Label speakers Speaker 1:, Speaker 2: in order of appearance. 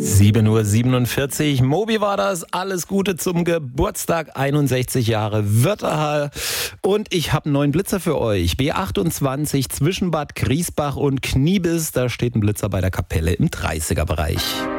Speaker 1: 7:47 Uhr. Moby war das. Alles Gute zum Geburtstag. 61 Jahre Wörterhall. Und ich habe einen neuen Blitzer für euch. B28 zwischen Bad Griesbach und Kniebis. Da steht ein Blitzer bei der Kapelle im 30er-Bereich.